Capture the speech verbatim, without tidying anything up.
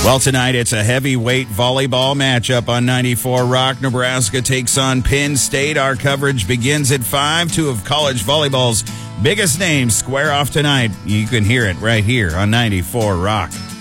Well, tonight it's a heavyweight volleyball matchup on ninety-four Rock. Nebraska takes on Penn State. Our coverage begins at five. Two of college volleyball's biggest names square off tonight. You can hear it right here on ninety-four Rock.